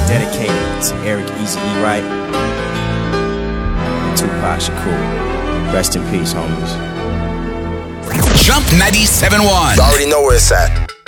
Dedicated to Eric Easy E. Wright and Tupac Shakur. Rest in peace, homies. Jump 97.1. You already know where it's at.